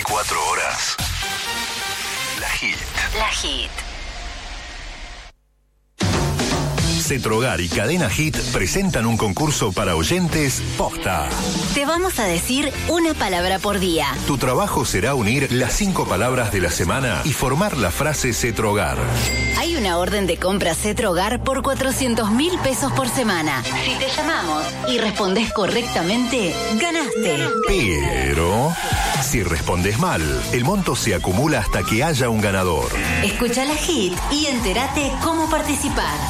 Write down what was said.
24 horas. La Hit. La Hit. Cetrogar y Cadena Hit presentan un concurso para oyentes posta. Te vamos a decir una palabra por día. Tu trabajo será unir las 5 palabras de la semana y formar la frase Cetrogar. Hay una orden de compra Cetrogar por 400.000 pesos por semana. Si te llamamos y respondes correctamente, ganaste. Pero si respondes mal, el monto se acumula hasta que haya un ganador. Escucha la Hit y entérate cómo participar.